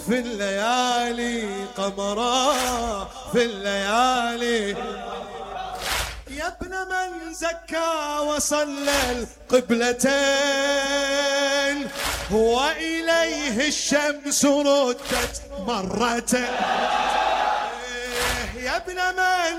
في الليالي قمرا في الليالي. يا ابن من زكى وصلى القبلتين وإليه الشمس ردت مرتين. يا ابن من